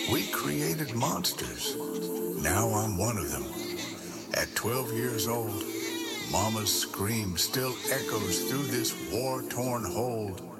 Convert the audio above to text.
We created monsters. Now I'm one of them. At 12 years old, Mama's scream still echoes through this war-torn hold.